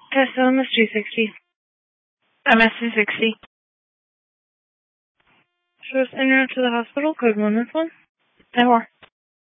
Test LMS 360. MS-360. Show us internet to the hospital, code 1 with 1. Network.